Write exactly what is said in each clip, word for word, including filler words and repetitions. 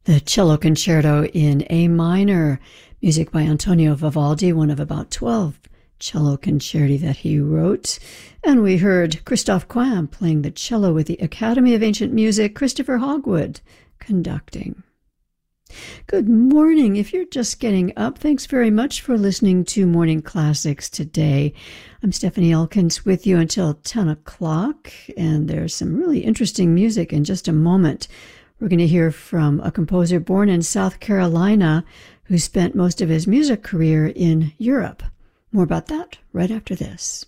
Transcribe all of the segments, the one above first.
The Cello Concerto in A minor, music by Antonio Vivaldi, one of about twelve cello concerti that he wrote. And we heard Christoph Quam playing the cello with the Academy of Ancient Music, Christopher Hogwood conducting. Good morning. If you're just getting up, thanks very much for listening to Morning Classics today. I'm Stephanie Elkins with you until ten o'clock, and there's some really interesting music in just a moment. We're going to hear from a composer born in South Carolina who spent most of his music career in Europe. More about that right after this.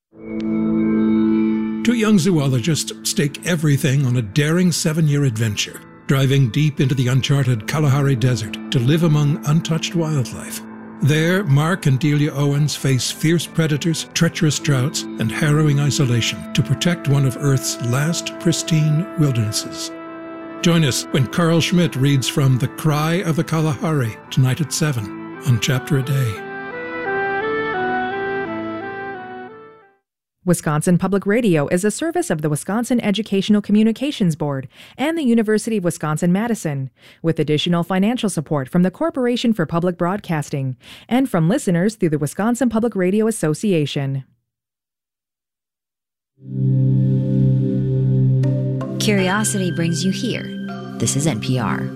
Two young zoologists stake everything on a daring seven-year adventure, driving deep into the uncharted Kalahari Desert to live among untouched wildlife. There, Mark and Delia Owens face fierce predators, treacherous droughts, and harrowing isolation to protect one of Earth's last pristine wildernesses. Join us when Carl Schmidt reads from The Cry of the Kalahari tonight at seven on Chapter a Day. Wisconsin Public Radio is a service of the Wisconsin Educational Communications Board and the University of Wisconsin-Madison, with additional financial support from the Corporation for Public Broadcasting and from listeners through the Wisconsin Public Radio Association. Curiosity brings you here. This is N P R.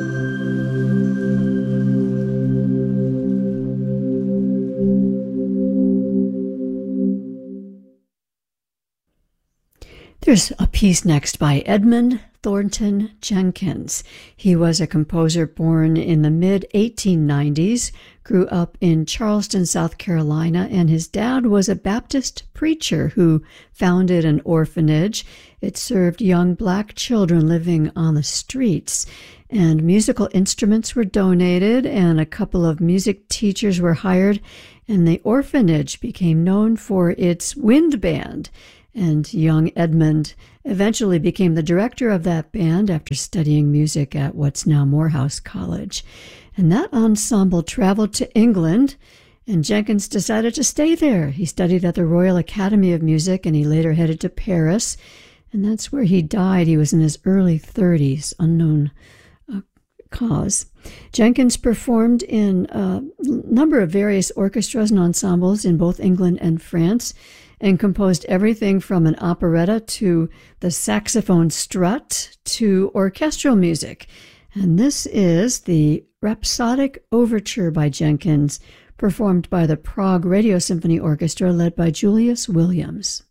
There's a piece next by Edmund Thornton Jenkins. He was a composer born in the mid eighteen nineties, grew up in Charleston, South Carolina, and his dad was a Baptist preacher who founded an orphanage. It served young black children living on the streets, and musical instruments were donated, and a couple of music teachers were hired, and the orphanage became known for its wind band. And young Edmund eventually became the director of that band after studying music at what's now Morehouse College. And that ensemble traveled to England, and Jenkins decided to stay there. He studied at the Royal Academy of Music, and he later headed to Paris, and that's where he died. He was in his early thirties, unknown uh, cause. Jenkins performed in a number of various orchestras and ensembles in both England and France, and composed everything from an operetta to the saxophone strut to orchestral music. And this is the Rhapsodic Overture by Jenkins, performed by the Prague Radio Symphony Orchestra led by Julius Williams.